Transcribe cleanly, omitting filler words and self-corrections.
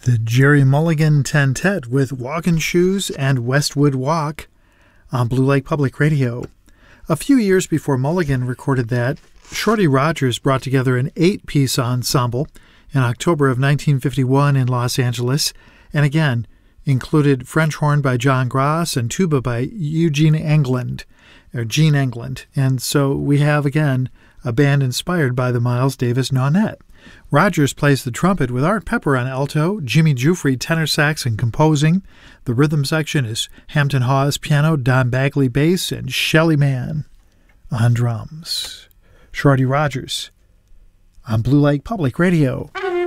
The Jerry Mulligan Tentet with Walkin' Shoes and Westwood Walk on Blue Lake Public Radio. A few years before Mulligan recorded that, Shorty Rogers brought together an 8-piece ensemble in October of 1951 in Los Angeles, and again included French horn by John Gross and tuba by Gene England. And so we have, again, a band inspired by the Miles Davis Nonet. Rogers plays the trumpet with Art Pepper on alto, Jimmy Giuffre tenor sax and composing. The rhythm section is Hampton Hawes piano, Don Bagley bass, and Shelly Manne on drums. Shorty Rogers on Blue Lake Public Radio.